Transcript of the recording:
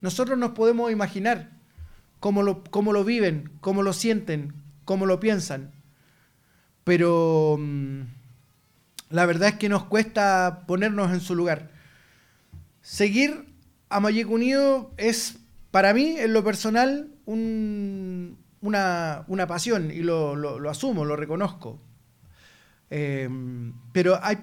Nosotros nos podemos imaginar cómo lo viven, cómo lo sienten, cómo lo piensan, pero la verdad es que nos cuesta ponernos en su lugar. Seguir a Mayeco Unido es, para mí, en lo personal, una pasión y lo asumo, lo reconozco. Pero hay